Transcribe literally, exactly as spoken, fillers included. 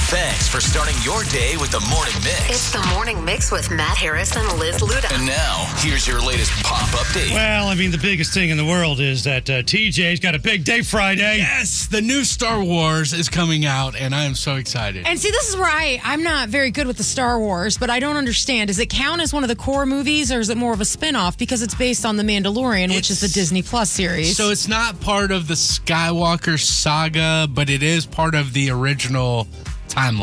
Thanks for starting your day with the Morning Mix. It's the Morning Mix with Matt Harris and Liz Luda. And now, here's your latest pop update. Well, I mean, the biggest thing in the world is that uh, T J's got a big day Friday. Yes, the new Star Wars is coming out, and I am so excited. And see, this is where I, I'm not very good with the Star Wars, but I don't understand. Does it count as one of the core movies, or is it more of a spin-off? Because it's based on The Mandalorian, It's- which is the Disney Plus series. So it's not part of the Skywalker saga, but it is part of the original timeline.